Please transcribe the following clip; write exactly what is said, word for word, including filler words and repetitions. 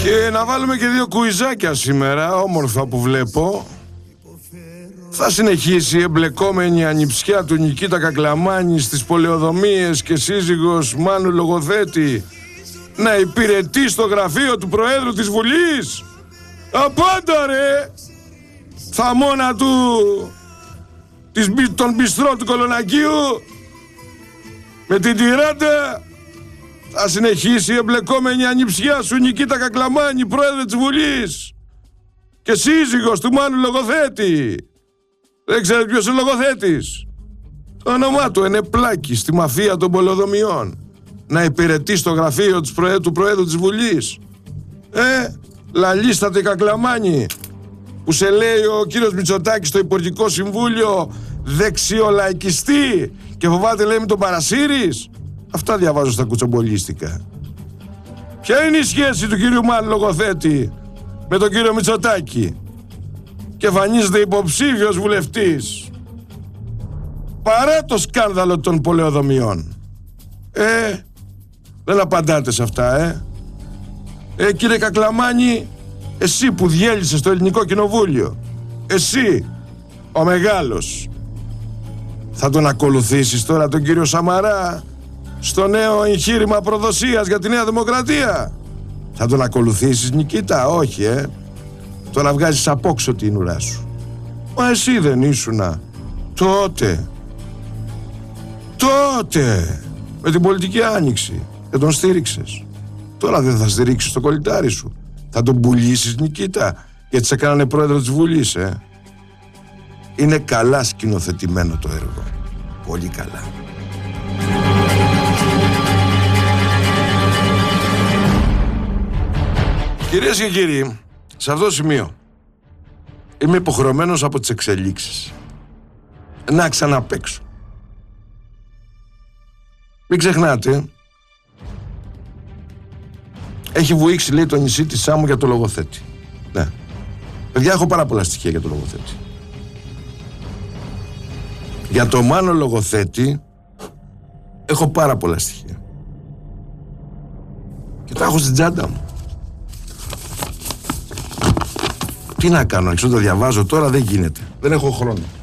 Και να βάλουμε και δύο κουιζάκια σήμερα, όμορφα που βλέπω. Θα συνεχίσει η εμπλεκόμενη ανιψιά του Νικήτα Κακλαμάνη στις πολεοδομίες και σύζυγος Μάνου Λογοθέτη να υπηρετεί στο γραφείο του Προέδρου της Βουλής? Απάντα ρε! Θα μόνα του της, τον μπιστρό του Κολονακίου με την τυράντα. Θα συνεχίσει η εμπλεκόμενη ανιψιά σου Νικήτα Κακλαμάνη, Πρόεδρε της Βουλής και σύζυγος του Μάνου Λογοθέτη. Δεν ξέρετε ποιος είναι ο Λογοθέτης? Το όνομά του είναι Πλάκη στη μαφία των πολεοδομιών. Να υπηρετεί στο γραφείο του Προέδρου, του Προέδρου της Βουλής. Ε, λαλίσταται Κακλαμάνη, που σε λέει ο κύριος Μητσοτάκης στο Υπουργικό Συμβούλιο δεξιολαϊκιστή και φοβάται λέει με τον Παρασύρης. Αυτά διαβάζω στα κουτσομπολίστικα. Ποια είναι η σχέση του κύριου Μάνου Λογοθέτη με τον κύριο Μητσοτάκη? Και εμφανίζεται υποψήφιος βουλευτής παρά το σκάνδαλο των πολεοδομιών. Ε, δεν απαντάτε σε αυτά, ε. Ε, κύριε Κακλαμάνη, εσύ που διέλυσες στο Ελληνικό Κοινοβούλιο, εσύ, ο μεγάλος, θα τον ακολουθήσεις τώρα τον κύριο Σαμαρά στο νέο εγχείρημα προδοσίας για τη Νέα Δημοκρατία? Θα τον ακολουθήσεις, Νικήτα? Όχι, ε. Τώρα βγάζεις απόξω την ουρά σου. Μα εσύ δεν ήσουνα τότε τότε με την πολιτική άνοιξη και τον στήριξες? Τώρα δεν θα στηρίξεις το κολλητάρι σου? Θα τον πουλήσεις, Νικήτα, γιατί σε κάνανε πρόεδρο της Βουλής, ε? Είναι καλά σκηνοθετημένο το έργο. Πολύ καλά. Κυρίες και κύριοι, σε αυτό το σημείο είμαι υποχρεωμένος από τις εξελίξεις να ξαναπαίξω. Μην ξεχνάτε, έχει βουήξει λέει το νησί της Σάμου για το Λογοθέτη. Ναι. Παιδιά, έχω πάρα πολλά στοιχεία για το Λογοθέτη. Για το Μάνο Λογοθέτη έχω πάρα πολλά στοιχεία. Και τα έχω στην τσάντα μου. Τι να κάνω, έξω το διαβάζω τώρα, δεν γίνεται. Δεν έχω χρόνο.